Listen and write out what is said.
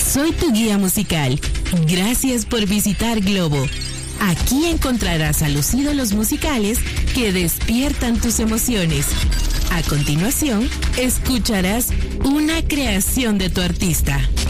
Soy tu guía musical. Gracias por visitar Globo. Aquí encontrarás a los ídolos musicales que despiertan tus emociones. A continuación, escucharás una creación de tu artista.